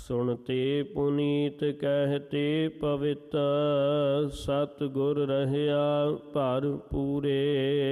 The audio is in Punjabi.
ਸੁਣਤੇ ਪੁਨੀਤ ਕਹਿਤੇ ਪਵਿੱਤ, ਸਤਿਗੁਰ ਰਹਿਆ ਭਰ ਪੂਰੇ।